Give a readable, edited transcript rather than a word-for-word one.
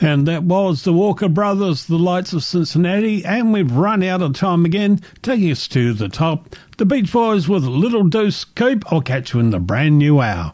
And that was the Walker Brothers, The Lights of Cincinnati, and we've run out of time again, taking us to the top. The Beach Boys with Little Deuce Coupe. I'll catch you in the brand new hour.